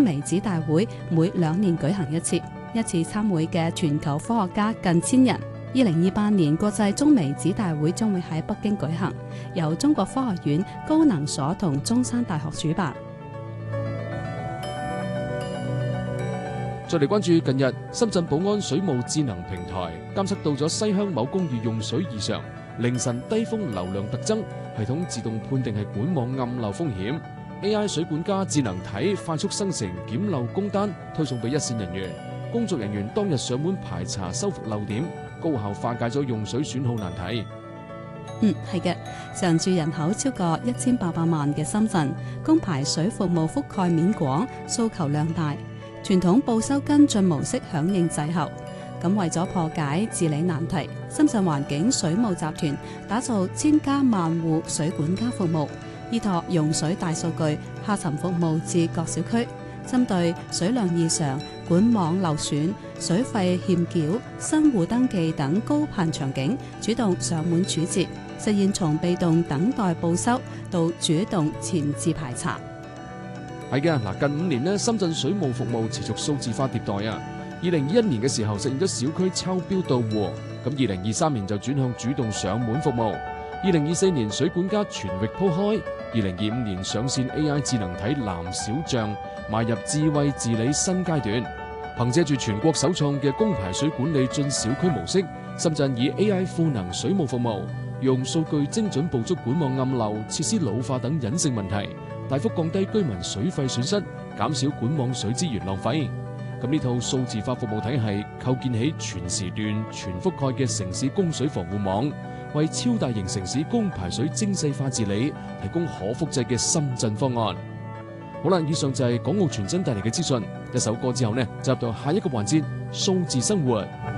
中微子大會每2年舉行一次參會嘅全球科學家近1000人。2028年國際中微子大會將會喺北京舉行，由中國科學院高能所同中山大學主辦。 再嚟關注近日深圳寶安水務智能平台監測到咗西鄉某公寓用水異常，凌晨低峰流量特增，系統自動判定係管網暗漏風險。AI 水管家智能體快速生成檢漏工單，推送俾一線人員。工作人員當日上門排查修復漏點，高效化解咗用水損耗難題。 係嘅，常住人口超過1800萬嘅深圳，供排水服務覆蓋面廣，訴求量大，傳統報修跟進模式響應滯後。咁為咗破解治理難題，深圳環境水務集團打造千家萬戶水管家服務，依託用水大數據下沉服務至各小區，針對水量異常、管網漏損、水費欠繳、新戶登記等高頻場景，主動上門處置，實現從被動等待報修到主動前置排查。 係嘅，近5年呢，深圳水務服務持續數字化迭代啊。2021年嘅時候實現咗小區抄標到戶，咁2023年就轉向主動上門服務。2024年水管家全域鋪開，2025年上線 AI 智能體藍小象，邁入智慧治理新階段。憑借住全國首創嘅供排水管理進小區模式，深圳以 AI 賦能水務服務，用數據精準捕捉管網暗漏、設施老化等隱性問題，大幅降低居民水費損失，減少管網水資源浪費。咁呢套數字化服務體系構建起全時段、全覆蓋嘅城市供水防護網，為超大型城市供排水精細化治理提供可複製嘅深圳方案。好啦，以上就係港澳傳真帶嚟嘅資訊。一首歌之後呢，就入到下一個環節，數字生活。